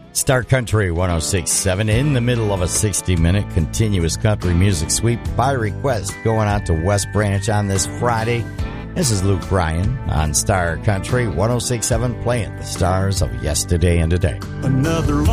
Star Country 106.7 in the middle of a 60-minute continuous country music sweep by request going out to West Branch on this Friday. This is Luke Bryan on Star Country 106.7 playing the stars of yesterday and today. Another